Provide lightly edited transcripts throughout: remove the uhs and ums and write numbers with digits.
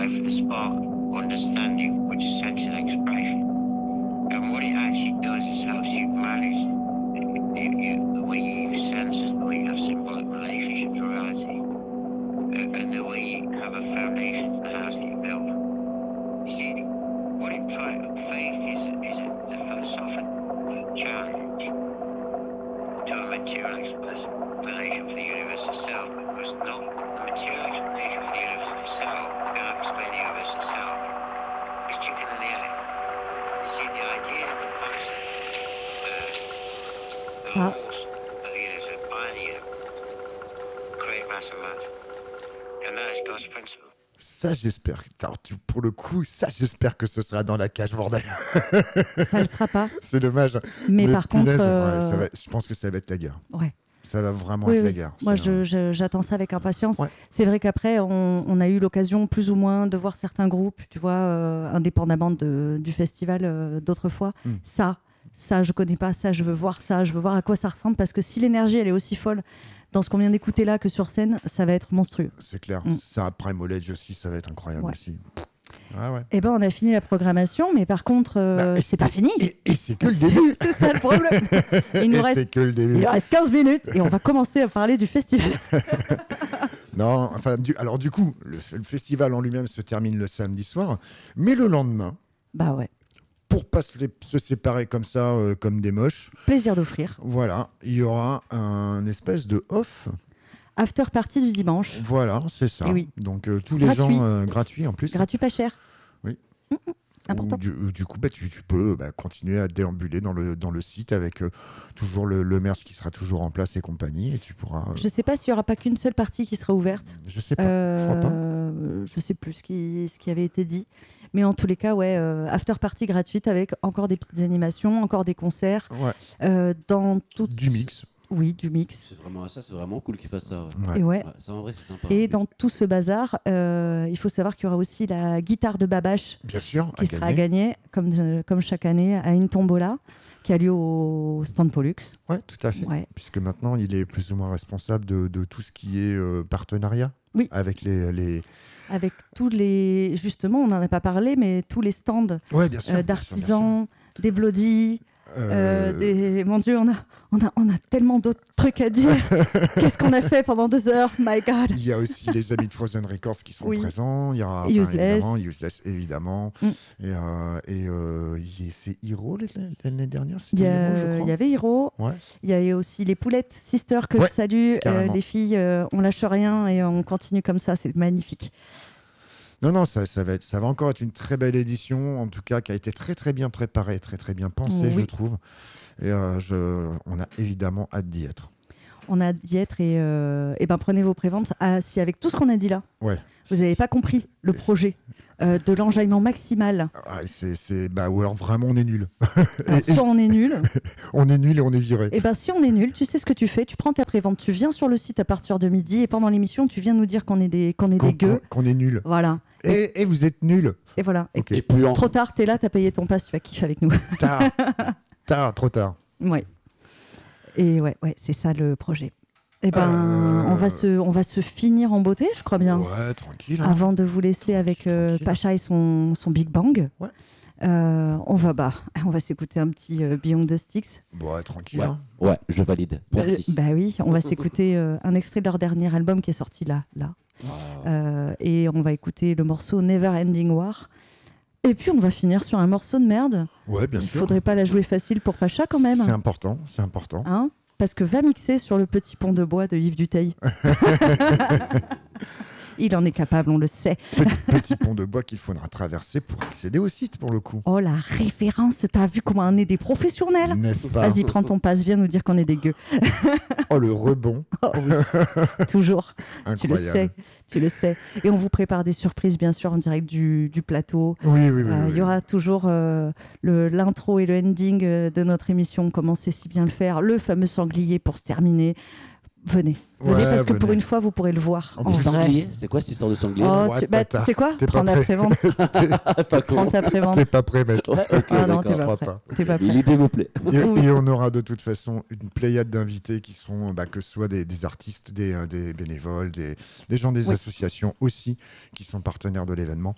drive, the spark, understanding, which is sense and expression. And what it actually does is helps you manage the way you use senses, the way you have symbolic relationships with reality, and the way you have a foundation to the house that you build. You see, what implies faith is a philosophical challenge to a material explanation for the universe itself, because not the material explanation for the universe itself cannot explain the universe itself. It's chicken and the egg. You see, the idea, the concept, the laws of the universe, by the universe, create mass and matter. And that is God's principle. Ça, j'espère. Alors, pour le coup, ça, j'espère que ce sera dans la cage, bordel. Ça le sera pas. C'est dommage. Mais par punaise, contre, je pense que ça va être la guerre. Ouais. Ça va vraiment Oui, être la oui. guerre. Moi, j'attends ça avec impatience. Ouais. C'est vrai qu'après, on a eu l'occasion plus ou moins de voir certains groupes, tu vois, indépendamment du festival d'autrefois. Ça, je connais pas, ça, je veux voir à quoi ça ressemble, parce que si l'énergie, elle est aussi folle dans ce qu'on vient d'écouter là que sur scène, ça va être monstrueux. C'est clair. Ça, après Moledge aussi, ça va être incroyable aussi. Ouais. Eh ben, on a fini la programmation, mais par contre, c'est pas fini. Et c'est que le début. C'est ça le problème. Il nous reste 15 minutes et on va commencer à parler du festival. Non, enfin, du coup, le festival en lui-même se termine le samedi soir, mais le lendemain, bah ouais. Pour pas se séparer comme ça, comme des moches. Plaisir d'offrir. Voilà, il y aura un espèce de off. After party du dimanche. Voilà, c'est ça. Et oui. Donc tous les gens gratuits en plus. Gratuit pas cher. Oui. Important. Du coup, tu peux continuer à déambuler dans le site avec toujours le merch qui sera toujours en place et compagnie. Et tu pourras. Je sais pas s'il y aura pas qu'une seule partie qui sera ouverte. Je sais pas. Je crois pas. Je sais plus ce qui avait été dit. Mais en tous les cas, ouais, after party gratuite avec encore des petites animations, encore des concerts. Ouais. Dans tout... Du mix. Oui, du mix. C'est vraiment cool qu'ils fassent ça. Ouais. Et ouais. Ça, en vrai, c'est sympa. Et dans tout ce bazar, il faut savoir qu'il y aura aussi la guitare de Babache. Bien sûr, qui sera gagnée, comme chaque année, à une tombola qui a lieu au stand Pollux. Oui, tout à fait. Ouais. Puisque maintenant, il est plus ou moins responsable de tout ce qui est partenariat avec les... Avec tous les... Justement, on n'en a pas parlé, mais tous les stands bien sûr, d'artisans, des Bloody... Mon Dieu, on a tellement d'autres trucs à dire. Qu'est-ce qu'on a fait pendant 2 heures? My God. Il y a aussi les amis de Frozen Records qui seront présents. Il y aura Useless évidemment. Et c'est Hero l'année dernière. Il y avait Hero. Ouais. Il y a aussi les Poulettes Sisters que je salue. Les filles, on lâche rien et on continue comme ça. C'est magnifique. Non, ça va encore être une très belle édition, en tout cas, qui a été très très bien préparée, très très bien pensée, je trouve. Et on a évidemment hâte d'y être. On a hâte d'y être et prenez vos préventes. Si avec tout ce qu'on a dit là, vous n'avez pas compris le projet de l'enjaillement maximal. Ou alors vraiment on est nul. Soit on est nul. On est nul et on est viré. Et si on est nul, tu sais ce que tu fais, tu prends ta prévente, tu viens sur le site à partir de midi et pendant l'émission, tu viens nous dire qu'on est des gueux. Qu'on est nul. Voilà. Et vous êtes nuls. Et voilà. Okay. Et trop tard, t'es là, t'as payé ton pass, tu vas kiffer avec nous. Trop tard. Ouais. Et ouais, c'est ça le projet. On va se finir en beauté, je crois bien. Ouais, tranquille. Avant de vous laisser avec Pacha et son Big Bang. Ouais. On va s'écouter un petit Beyond the Sticks. Ouais, tranquille. Ouais, je valide. Merci. Oui, on va s'écouter un extrait de leur dernier album qui est sorti là. Et on va écouter le morceau Never Ending War. Et puis on va finir sur un morceau de merde. Ouais, bien sûr. Il faudrait pas la jouer facile pour Pacha quand même. C'est important. Hein, parce que va mixer sur le petit pont de bois de Yves Duteil. Il en est capable, on le sait. Petit pont de bois qu'il faudra traverser pour accéder au site, pour le coup. Oh, la référence, t'as vu comment on est des professionnels? N'est-ce pas? Vas-y, prends ton passe, viens nous dire qu'on est des gueux. Oh, le rebond. Oh, oui. Toujours. Incroyable. Tu le sais. Et on vous prépare des surprises, bien sûr, en direct du plateau. Oui. Il y aura toujours l'intro et le ending de notre émission, comme on sait si bien le faire, le fameux sanglier pour se terminer. Venez, Venez parce que pour venez. une fois, vous pourrez le voir En en plus, vrai. Sanglier, c'est quoi cette histoire de sanglier Oh, Ouais, tu tata, sais quoi? t'es pas Prends la prêt. prévente. Pas Prends con. ta prévente. T'es pas prêt, mec. Ok, Ah non, d'accord. t'es je pas crois prêt. pas. T'es pas prêt. L'idée me plaît. Et on aura de toute façon une pléiade d'invités qui seront, que ce soit des artistes, des bénévoles, des gens des Oui. associations aussi, qui sont partenaires de l'événement,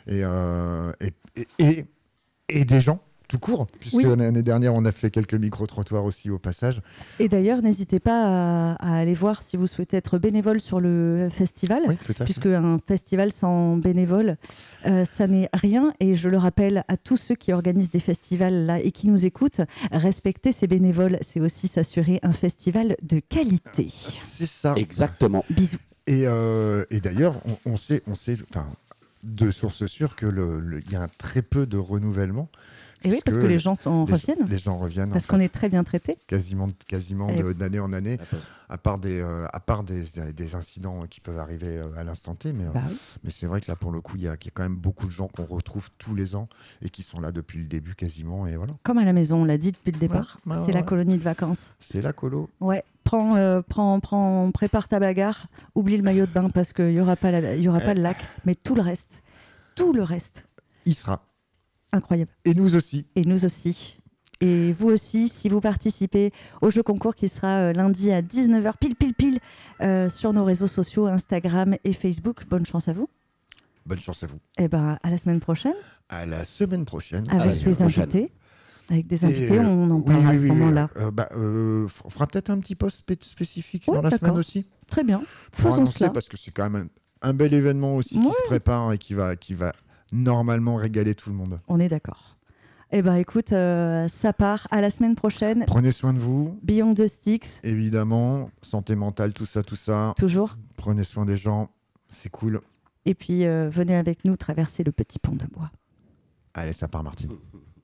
et des gens tout court, puisque Oui. l'année dernière, on a fait quelques micro-trottoirs aussi au passage. Et d'ailleurs, n'hésitez pas à aller voir si vous souhaitez être bénévole sur le festival. Oui, tout à fait. Puisque un festival sans bénévoles, ça n'est rien. Et je le rappelle à tous ceux qui organisent des festivals là et qui nous écoutent, respecter ces bénévoles, c'est aussi s'assurer un festival de qualité. C'est ça. Exactement. Bisous. Et d'ailleurs, on sait, enfin, de sources sûres que il y a un très peu de renouvellement. Et oui, parce que les gens reviennent. Les gens reviennent. Parce en qu'on fait, est très bien traités. quasiment Et- d'année en année, à part des incidents qui peuvent arriver à l'instant T. Mais Bah oui. mais c'est vrai que là, pour le coup, il y a quand même beaucoup de gens qu'on retrouve tous les ans et qui sont là depuis le début quasiment. Et voilà, Comme à la maison, on l'a dit depuis le départ. Ouais, C'est la ouais. colonie de vacances. c'est la colo. Ouais, prépare ta bagarre, oublie le maillot de bain parce qu'il n'y aura pas le lac, mais tout le reste, Il sera. incroyable. Et nous aussi. Et nous aussi. Et vous aussi, si vous participez au jeu concours qui sera lundi à 19h pile sur nos réseaux sociaux, Instagram et Facebook. Bonne chance à vous. Bonne chance à vous. Et ben à la semaine prochaine À la semaine prochaine. avec semaine des prochaine. invités. Avec des Et, invités, on en parlera à ce moment-là. On fera peut-être un petit post spécifique Ouais, dans la semaine d'accord. aussi. Très bien. Pour Faisons annoncer, cela. parce que c'est quand même un bel événement aussi qui Ouais. se prépare et qui va normalement régaler tout le monde. On est d'accord. Eh ben écoute, ça part. À la semaine prochaine. Prenez soin de vous, Beyond the Sticks, évidemment. Santé mentale, tout ça. toujours. Prenez soin des gens, c'est cool. Et puis venez avec nous traverser le petit pont de bois. Allez, ça part, Martine.